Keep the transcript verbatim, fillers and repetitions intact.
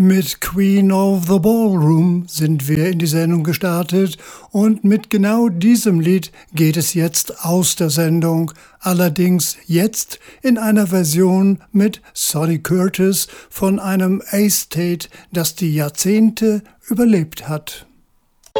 Mit Queen of the Ballroom sind wir in die Sendung gestartet und mit genau diesem Lied geht es jetzt aus der Sendung. Allerdings jetzt in einer Version mit Sonny Curtis von einem A-State, das die Jahrzehnte überlebt hat.